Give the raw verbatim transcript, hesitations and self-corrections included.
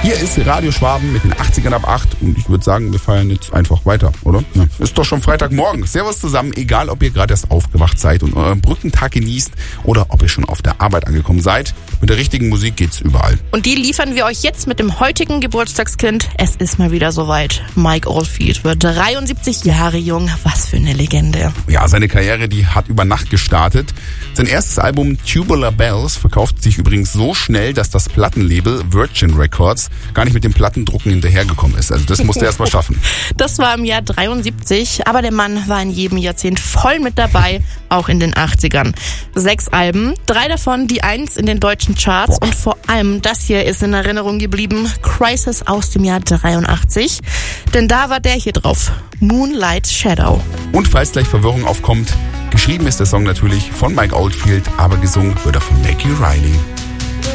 Hier ist Radio Schwaben mit den achtzigern ab acht und ich würde sagen, wir feiern jetzt einfach weiter, oder? Ja. Ist doch schon Freitagmorgen. Servus zusammen, egal ob ihr gerade erst aufgewacht seid und euren Brückentag genießt oder ob ihr schon auf der Arbeit angekommen seid. Mit der richtigen Musik geht's überall. Und die liefern wir euch jetzt mit dem heutigen Geburtstagskind. Es ist mal wieder soweit. Mike Oldfield wird dreiundsiebzig Jahre jung. Was für eine Legende. Ja, seine Karriere, die hat über Nacht gestartet. Sein erstes Album Tubular Bells verkauft sich übrigens so schnell, dass das Plattenlabel Virgin Records gar nicht mit dem Plattendrucken hinterhergekommen ist. Also das musste er erst mal schaffen. Das war im Jahr dreiundsiebzig, aber der Mann war in jedem Jahrzehnt voll mit dabei, auch in den achtzigern. Sechs Alben, drei davon die Eins in den deutschen Charts. Boah. Und vor allem das hier ist in Erinnerung geblieben, Crisis aus dem Jahr dreiundachtzig. Denn da war der hier drauf, Moonlight Shadow. Und falls gleich Verwirrung aufkommt, geschrieben ist der Song natürlich von Mike Oldfield, aber gesungen wird er von Nicky Reilly.